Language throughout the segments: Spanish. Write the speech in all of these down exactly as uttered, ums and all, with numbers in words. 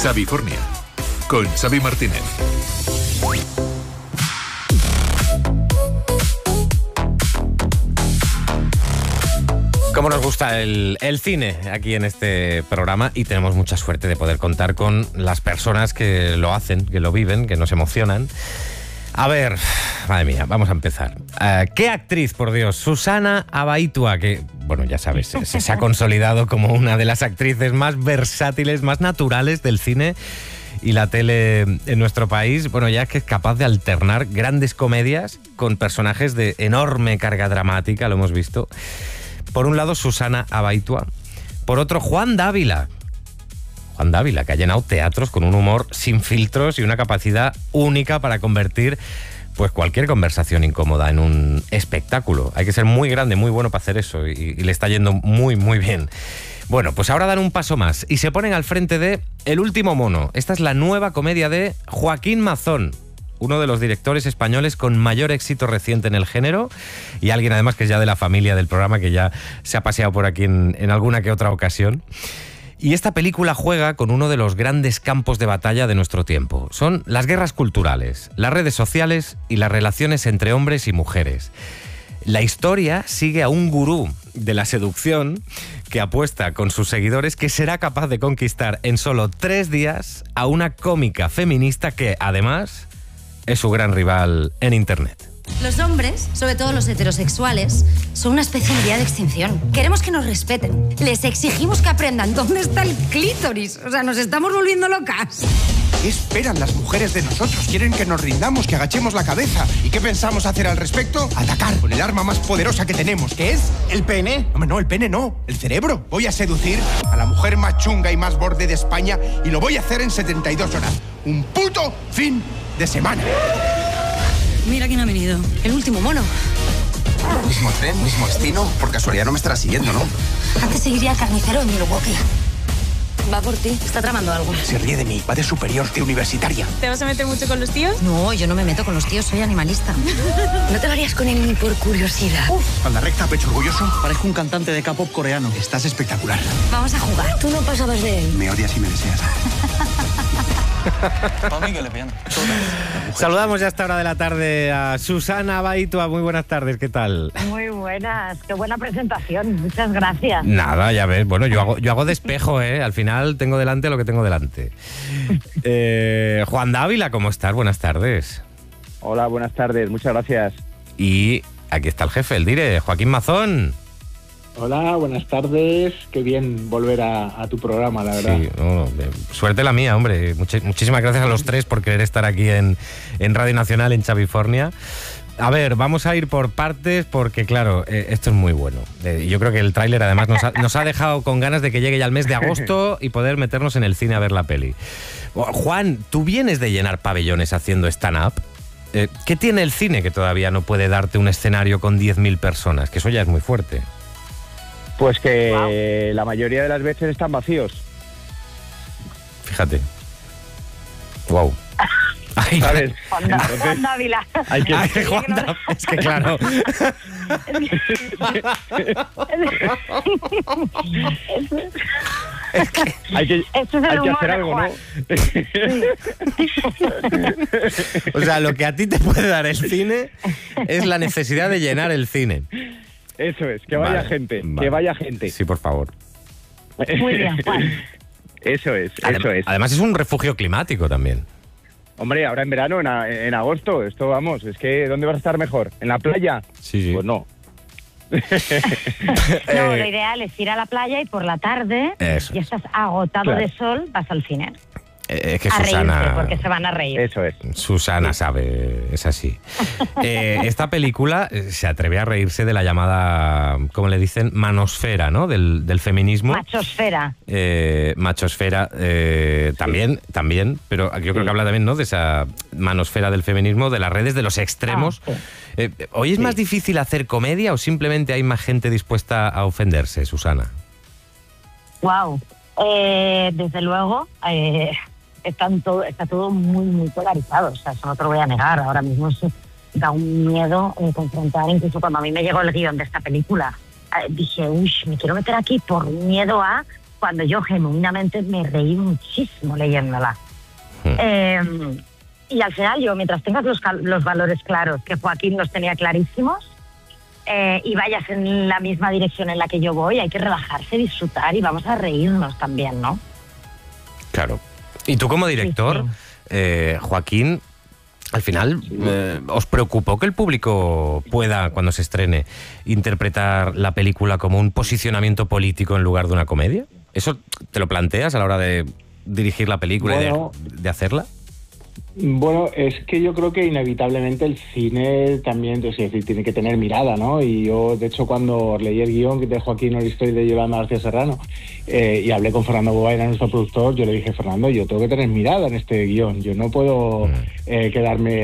Xavifornia, con Xavi Martínez. Cómo nos gusta el, el cine aquí en este programa, y tenemos mucha suerte de poder contar con las personas que lo hacen, que lo viven, que nos emocionan. A ver, madre mía, vamos a empezar. Uh, ¿Qué actriz, por Dios? Susana Abaitua, que, bueno, ya sabes, se, se ha consolidado como una de las actrices más versátiles, más naturales del cine y la tele en nuestro país. Bueno, ya es que es capaz de alternar grandes comedias con personajes de enorme carga dramática, lo hemos visto. Por un lado, Susana Abaitua. Por otro, Juan Dávila. Juan Dávila, que ha llenado teatros con un humor sin filtros y una capacidad única para convertir pues cualquier conversación incómoda en un espectáculo. Hay que ser muy grande, muy bueno para hacer eso, y, y le está yendo muy, muy bien. Bueno, pues ahora dan un paso más y se ponen al frente de El último mono. Esta es la nueva comedia de Joaquín Mazón, uno de los directores españoles con mayor éxito reciente en el género, y alguien además que es ya de la familia del programa, que ya se ha paseado por aquí en, en alguna que otra ocasión. Y esta película juega con uno de los grandes campos de batalla de nuestro tiempo. Son las guerras culturales, las redes sociales y las relaciones entre hombres y mujeres. La historia sigue a un gurú de la seducción que apuesta con sus seguidores que será capaz de conquistar en solo tres días a una cómica feminista que, además, es su gran rival en Internet. Los hombres, sobre todo los heterosexuales, son una especie en vía de extinción. Queremos que nos respeten. Les exigimos que aprendan dónde está el clítoris. O sea, nos estamos volviendo locas. ¿Qué esperan las mujeres de nosotros? Quieren que nos rindamos, que agachemos la cabeza. ¿Y qué pensamos hacer al respecto? Atacar con el arma más poderosa que tenemos, que es el pene. No, no, el pene no, el cerebro. Voy a seducir a la mujer más chunga y más borde de España, y lo voy a hacer en setenta y dos horas. Un puto fin de semana. Mira quién ha venido. El último mono. Mismo tren, mismo destino. Por casualidad no me estará siguiendo, ¿no? Antes seguiría al carnicero en Milwaukee. Va por ti. Está tramando algo. Se ríe de mí. Va de superior, de universitaria. ¿Te vas a meter mucho con los tíos? No, yo no me meto con los tíos. Soy animalista. No te lo harías con él ni por curiosidad. Uf, con la recta, pecho orgulloso. Parezco un cantante de K-pop coreano. Estás espectacular. Vamos a jugar. Tú no pasabas de él. Me odias y me deseas. Saludamos ya a esta hora de la tarde a Susana Abaitua. Muy buenas tardes, ¿qué tal? Muy buenas, qué buena presentación, muchas gracias. Nada, ya ves, bueno, yo hago, yo hago de espejo, ¿eh? Al final tengo delante lo que tengo delante. Eh, Juan Dávila, ¿cómo estás? Buenas tardes. Hola, buenas tardes, muchas gracias. Y aquí está el jefe, el dire, Joaquín Mazón. Hola, buenas tardes. Qué bien volver a, a tu programa, la verdad. Sí, no, suerte la mía, hombre. Much, muchísimas gracias a los tres por querer estar aquí en, en Radio Nacional, en Xavifornia. A ver, vamos a ir por partes porque, claro, eh, esto es muy bueno. Eh, yo creo que el tráiler, además, nos ha, nos ha dejado con ganas de que llegue ya el mes de agosto y poder meternos en el cine a ver la peli. Juan, tú vienes de llenar pabellones haciendo stand-up. Eh, ¿Qué tiene el cine que todavía no puede darte un escenario con diez mil personas? Que eso ya es muy fuerte. Pues que wow. La mayoría de las veces están vacíos. Fíjate. Wow. Ay, ¿sabes? Juan, entonces, Juan Dávila. Hay que, Ay, Juan Dávila. Es que claro. Es que hay que, hay que hacer algo, ¿no? O sea, lo que a ti te puede dar el cine es la necesidad de llenar el cine. Eso es, que vaya vale, gente, vale. que vaya gente. Sí, por favor. Muy bien, Juan. Eso es, Adem- eso es. Además es un refugio climático también. Hombre, ahora en verano, en, a, en agosto, esto vamos, es que ¿dónde vas a estar mejor? ¿En la playa? Sí, sí. Pues no. No, lo ideal es ir a la playa y por la tarde, Eso y estás agotado claro. de sol, vas al cine. Es que a Susana, reírse, porque se van a reír. Eso es. Susana sabe, es así. eh, esta película se atreve a reírse de la llamada, ¿cómo le dicen? Manosfera, ¿no? Del, del feminismo. Machosfera. Eh, machosfera, eh, también, sí. también, pero yo creo sí. que habla también, ¿no? De esa manosfera del feminismo, de las redes, de los extremos. Ah, sí. eh, ¿Hoy es sí. más difícil hacer comedia o simplemente hay más gente dispuesta a ofenderse, Susana? Wow. Eh, desde luego... Eh... Están todo, está todo muy, muy polarizado, o sea, eso no te lo voy a negar. Ahora mismo es, da un miedo eh, confrontar, incluso cuando a mí me llegó el guión de esta película, eh, dije, uy, me quiero meter aquí por miedo a cuando yo genuinamente me reí muchísimo leyéndola. Hmm. Eh, y al final yo, mientras tengas los, los valores claros, que Joaquín los tenía clarísimos, eh, y vayas en la misma dirección en la que yo voy, hay que relajarse, disfrutar y vamos a reírnos también, ¿no? Claro. Y tú como director, Sí, sí. Eh, Joaquín, al final, eh, ¿os preocupó que el público pueda, cuando se estrene, interpretar la película como un posicionamiento político en lugar de una comedia? ¿Eso te lo planteas a la hora de dirigir la película Bueno, y de, de hacerla? Bueno, es que yo creo que inevitablemente el cine también, es decir, tiene que tener mirada, ¿no? Y yo, de hecho, cuando leí el guión de Joaquín Oristoy de Yolanda García Serrano eh, y hablé con Fernando Bobaina, nuestro productor, yo le dije, Fernando, yo tengo que tener mirada en este guión, yo no puedo eh, quedarme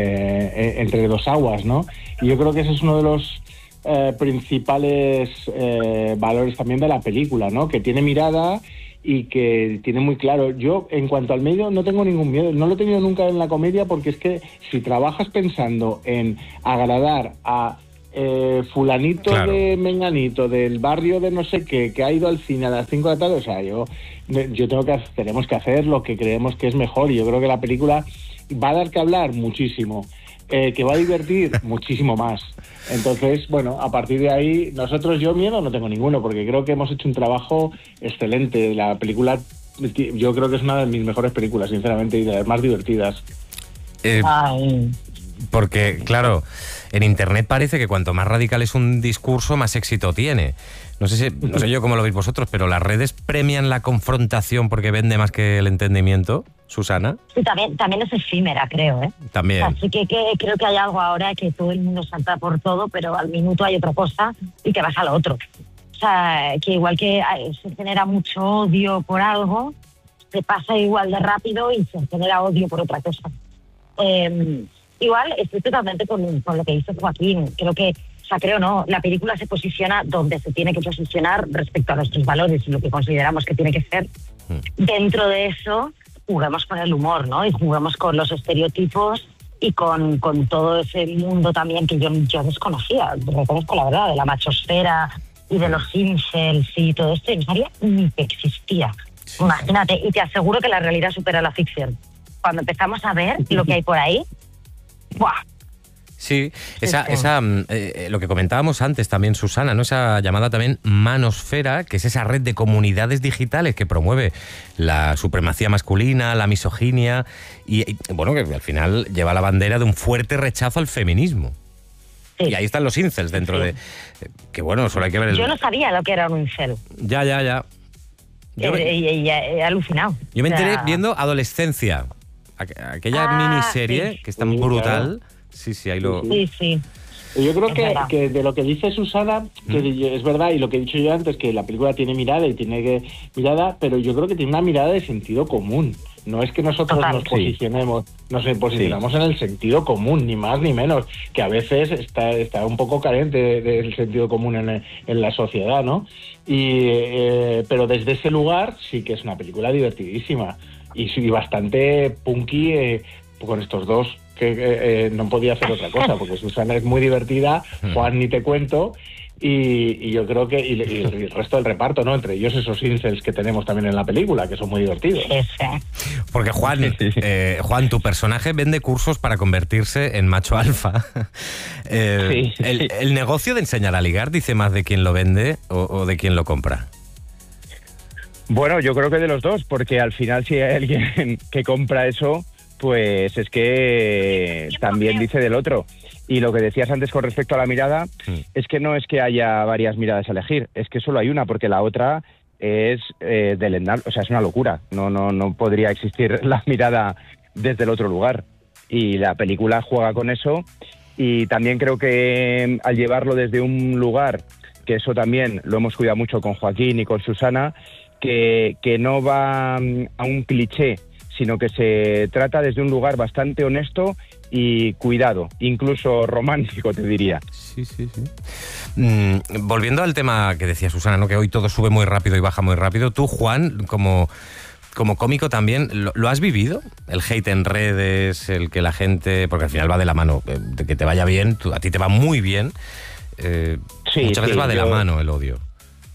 eh, entre dos aguas, ¿no? Y yo creo que ese es uno de los eh, principales eh, valores también de la película, ¿no? Que tiene mirada y que tiene muy claro. Yo, en cuanto al medio, no tengo ningún miedo. No lo he tenido nunca en la comedia, porque es que si trabajas pensando en agradar a eh, fulanito Claro. de Menganito, del barrio de no sé qué, que ha ido al cine a las cinco de la tarde, o sea, yo, yo tengo que, tenemos que hacer lo que creemos que es mejor, y yo creo que la película va a dar que hablar muchísimo. Eh, que va a divertir muchísimo más. Entonces, bueno, a partir de ahí, nosotros, yo miedo no tengo ninguno, porque creo que hemos hecho un trabajo excelente. La película, yo creo que es una de mis mejores películas, sinceramente, y de las más divertidas. Eh, Ay. porque, claro, en Internet parece que cuanto más radical es un discurso, más éxito tiene. No sé si, no sé yo cómo lo veis vosotros, pero las redes premian la confrontación porque vende más que el entendimiento, Susana. Sí, también, también es efímera, creo, ¿eh? También. Así que, que creo que hay algo ahora que todo el mundo salta por todo, pero al minuto hay otra cosa y que vas a lo otro. O sea, que igual que ay, se genera mucho odio por algo, se pasa igual de rápido y se genera odio por otra cosa. Eh, igual estoy totalmente con, con lo que dice Joaquín. Creo que, o sea, creo no, la película se posiciona donde se tiene que posicionar respecto a nuestros valores y lo que consideramos que tiene que ser. Mm. Dentro de eso, juguemos con el humor, ¿no? Y juguemos con los estereotipos y con, con todo ese mundo también que yo, yo desconocía. Reconozco la verdad, de la machosfera y de los incels y todo esto. No sabía ni que existía. Sí. Imagínate, y te aseguro que la realidad supera la ficción. Cuando empezamos a ver lo que hay por ahí, ¡buah! Sí, esa, Sí, sí. esa eh, lo que comentábamos antes también, Susana, ¿no? Esa llamada también manosfera, que es esa red de comunidades digitales que promueve la supremacía masculina, la misoginia y, y, bueno, que al final lleva la bandera de un fuerte rechazo al feminismo. Sí. Y ahí están los incels dentro Sí. de... Que bueno, solo hay que ver el... Yo no sabía lo que era un incel. Ya, ya, ya. Yo me, Eh, y- y- y he alucinado. yo me O sea, enteré viendo Adolescencia, aqu- aquella Ah, miniserie sí. que es tan Sí, brutal. Sí, sí, ahí lo... Sí, sí. Yo creo Es que, verdad. que de lo que dice Susana, que es verdad, y lo que he dicho yo antes, que la película tiene mirada y tiene que, mirada, pero yo creo que tiene una mirada de sentido común. No es que nosotros Total. nos Sí. posicionemos, nos posicionamos en el sentido común, ni más ni menos, que a veces está, está un poco carente de- del sentido común en, en la sociedad, ¿no? Y, eh, pero desde ese lugar sí que es una película divertidísima y, sí, bastante punky eh, con estos dos, que eh, eh, no podía hacer otra cosa, porque Susana es muy divertida, Juan ni te cuento, y, y yo creo que y, y el resto del reparto, ¿no? Entre ellos esos incels que tenemos también en la película, que son muy divertidos. Ese. Porque Juan, eh, Juan, tu personaje vende cursos para convertirse en macho alfa. Eh, Sí. el, el negocio de enseñar a ligar dice más de quién lo vende o, o de quién lo compra. Bueno, yo creo que de los dos, porque al final si hay alguien que compra eso, pues es que también dice del otro. Y lo que decías antes con respecto a la mirada, Sí. es que no es que haya varias miradas a elegir, es que solo hay una, porque la otra es eh, delendable, o sea, es una locura. No, no, no podría existir la mirada desde el otro lugar. Y la película juega con eso, y también creo que al llevarlo desde un lugar, que eso también lo hemos cuidado mucho con Joaquín y con Susana, que, que no va mm, a un cliché, sino que se trata desde un lugar bastante honesto y cuidado, incluso romántico, te diría. Sí, sí, sí. Mm, volviendo al tema que decía Susana, ¿no? Que hoy todo sube muy rápido y baja muy rápido. Tú, Juan, como, como cómico también, ¿lo, lo has vivido? El hate en redes, el que la gente... Porque al final va de la mano, eh, de que te vaya bien, tú- a ti te va muy bien. eh, Sí, muchas veces sí, va de la yo- mano el odio.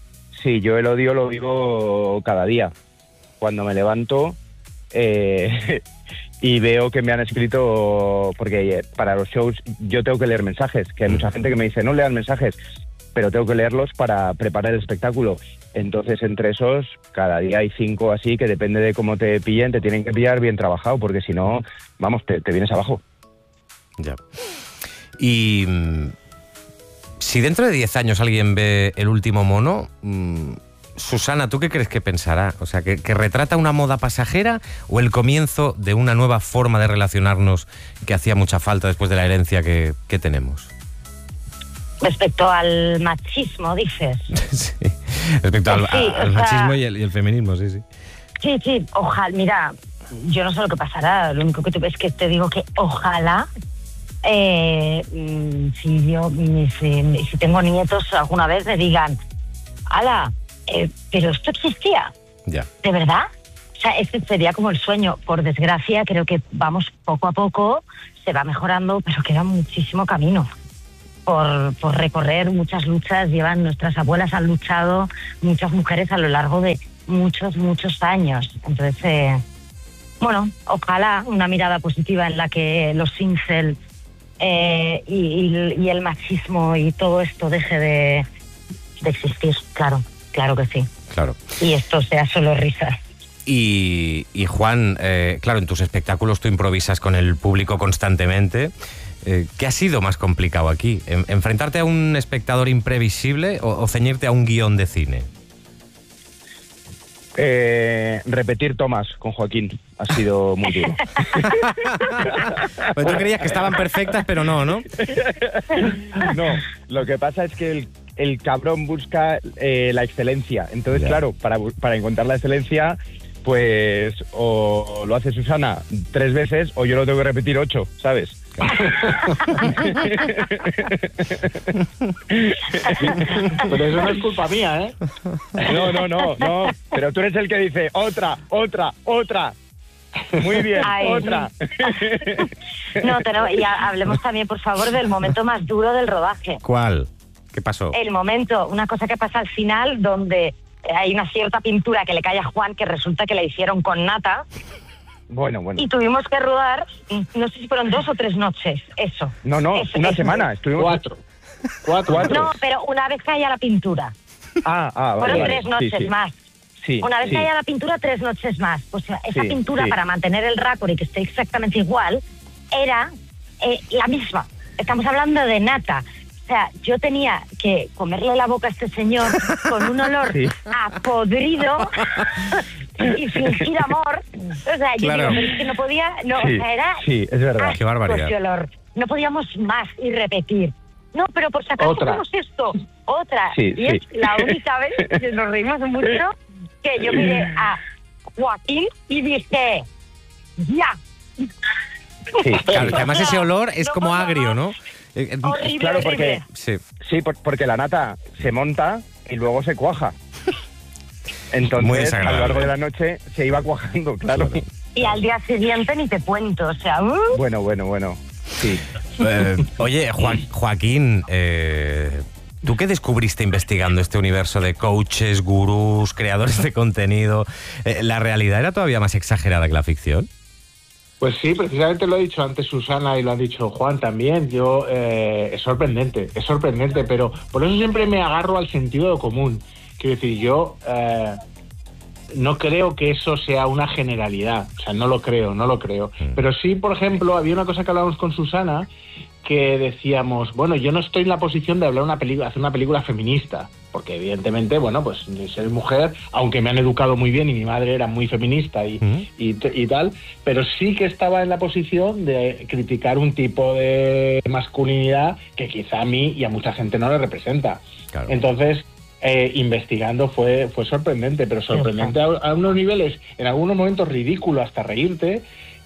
Sí, yo el odio lo vivo cada día. Cuando me levanto eh, y veo que me han escrito, porque para los shows yo tengo que leer mensajes, que hay mucha gente que me dice, no leas mensajes, pero tengo que leerlos para preparar el espectáculo. Entonces, entre esos, cada día hay cinco así, que depende de cómo te pillen, te tienen que pillar bien trabajado, porque si no, vamos, te, te vienes abajo. Ya. Y mmm, si dentro de diez años alguien ve El último mono, mmm, Susana, ¿tú qué crees que pensará? O sea, ¿que, que retrata una moda pasajera o el comienzo de una nueva forma de relacionarnos que hacía mucha falta después de la herencia que, que tenemos? Respecto al machismo, dices. Sí, respecto al, sí, al sea, machismo y el, y el feminismo, sí, sí. Sí, sí, ojalá, mira, yo no sé lo que pasará, lo único que te es que te digo que ojalá, eh, si yo, si, si tengo nietos alguna vez me digan, ala, eh, pero esto existía, ya. ¿De verdad? O sea, este sería como el sueño. Por desgracia, creo que vamos poco a poco, se va mejorando, pero queda muchísimo camino por, por recorrer. Muchas luchas llevan, nuestras abuelas han luchado, muchas mujeres a lo largo de muchos, muchos años. Entonces, eh, bueno, ojalá una mirada positiva en la que los incel eh, y, y, y el machismo y todo esto deje de, de existir, claro. Claro que sí. Claro. Y esto sea solo risa. Y, y Juan, eh, claro, en tus espectáculos tú improvisas con el público constantemente. Eh, ¿Qué ha sido más complicado aquí? ¿En, ¿Enfrentarte a un espectador imprevisible o, o ceñirte a un guión de cine? Eh, repetir tomas con Joaquín ha sido muy duro. Pues tú creías que estaban perfectas, pero no, ¿no? No, lo que pasa es que el el cabrón busca eh, la excelencia. Entonces, yeah. claro, para, para encontrar la excelencia, pues o lo hace Susana tres veces o yo lo tengo que repetir ocho, ¿sabes? Pero eso no es culpa mía, ¿eh? No, no, no, no. Pero tú eres el que dice otra, otra, otra. Muy bien, Ay. otra. No, pero y hablemos también, por favor, del momento más duro del rodaje. ¿Cuál? ¿Qué pasó? El momento, una cosa que pasa al final, donde hay una cierta pintura que le cae a Juan, que resulta que la hicieron con nata. Bueno, bueno. Y tuvimos que rodar, no sé si fueron dos o tres noches, eso. No, no, eso, una eso. semana. Estuvimos cuatro. cuatro. Cuatro. No, pero una vez caía la pintura. Ah, ah, vale. Fueron vale. tres noches sí, sí. más. Sí, una vez sí. caía la pintura, tres noches más. O sea, esa sí, pintura, sí. para mantener el raccord y que esté exactamente igual, era eh, la misma. Estamos hablando de nata. O sea, yo tenía que comerle la boca a este señor con un olor sí. a podrido y fingir amor. O sea, yo claro. digo, pero es que no podía... No, sí, o sea, era... Sí, es verdad. Qué barbaridad. Ese olor. No podíamos más y repetir. No, pero por si acaso Otra. hacemos esto. Otra. Sí, y sí. es la única vez que nos reímos mucho que yo miré a Joaquín y dije, ¡ya! Sí, claro, que además ese olor es no como agrio, ¿no? Horrible, claro, porque horrible. Sí. sí, porque la nata se monta y luego se cuaja. Entonces, a lo largo de la noche se iba cuajando, claro. claro. Y al día siguiente ni te cuento, o sea... Uh. Bueno, bueno, bueno, sí. Eh, oye, Jo- Joaquín, eh, ¿tú qué descubriste investigando este universo de coaches, gurús, creadores de contenido? Eh, ¿La realidad era todavía más exagerada que la ficción? Pues sí, precisamente lo ha dicho antes Susana y lo ha dicho Juan también. Yo eh, es sorprendente, es sorprendente, pero por eso siempre me agarro al sentido común. Quiero decir, yo eh, no creo que eso sea una generalidad, o sea, no lo creo, no lo creo. Mm. Pero sí, por ejemplo, había una cosa que hablábamos con Susana que decíamos, bueno, yo no estoy en la posición de hablar una película, hacer una película feminista, porque evidentemente, bueno, pues soy mujer, aunque me han educado muy bien y mi madre era muy feminista y, uh-huh. y, y tal, pero sí que estaba en la posición de criticar un tipo de masculinidad que quizá a mí y a mucha gente no le representa. Claro. Entonces, eh, investigando fue, fue sorprendente, pero sorprendente a, a unos niveles, en algunos momentos ridículo hasta reírte,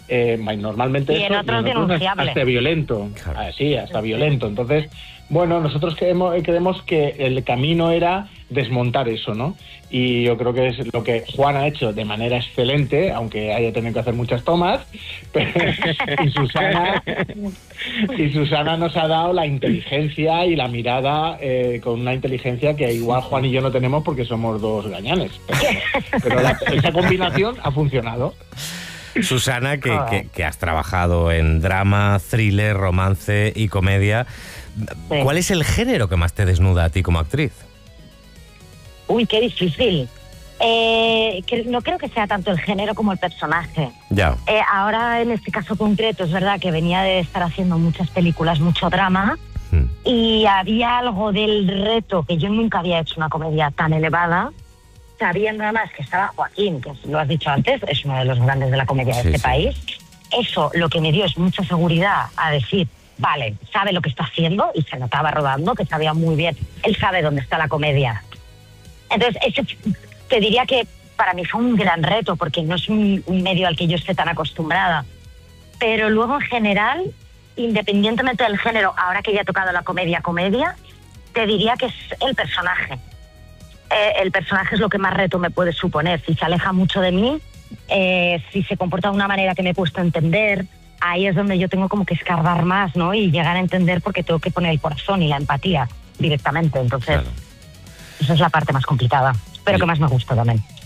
Eh, normalmente y en eso, otros y en otros denunciable. hasta violento, Claro. ah, sí, hasta violento. Entonces, bueno, nosotros creemos, creemos que el camino era desmontar eso, ¿no? Y yo creo que es lo que Juan ha hecho de manera excelente, aunque haya tenido que hacer muchas tomas, pero, y Susana y Susana nos ha dado la inteligencia y la mirada eh, con una inteligencia que igual Juan y yo no tenemos porque somos dos gañanes. Pero, pero la, esa combinación ha funcionado. Susana, que, que, que has trabajado en drama, thriller, romance y comedia. Sí. ¿Cuál es el género que más te desnuda a ti como actriz? Uy, qué difícil. Eh, que no creo que sea tanto el género como el personaje. Ya. Eh, ahora, en este caso concreto, es verdad que venía de estar haciendo muchas películas, mucho drama, Hmm. y había algo del reto, que yo nunca había hecho una comedia tan elevada, sabiendo además que estaba Joaquín, que lo has dicho antes, es uno de los grandes de la comedia Sí, de este sí. país. Eso lo que me dio es mucha seguridad a decir, vale, sabe lo que está haciendo, y se notaba rodando, que sabía muy bien, él sabe dónde está la comedia. Entonces, ese, te diría que para mí fue un gran reto, porque no es un, un medio al que yo esté tan acostumbrada. Pero luego, en general, independientemente del género, ahora que ya he tocado la comedia-comedia, te diría que es el personaje. Eh, el personaje es lo que más reto me puede suponer. Si se aleja mucho de mí, eh, si se comporta de una manera que me he puesto a entender, ahí es donde yo tengo como que escarbar más, ¿no? Y llegar a entender, porque tengo que poner el corazón y la empatía directamente. Entonces, Claro. esa es la parte más complicada, pero Y- que más me gusta también.